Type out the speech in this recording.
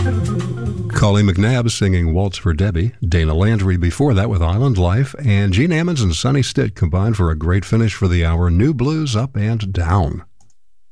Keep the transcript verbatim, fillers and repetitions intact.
Collie McNabb singing Waltz for Debbie. Dana Landry before that with Island Life. And Gene Ammons and Sonny Stitt combined for a great finish for the hour. New Blues, Up and Down.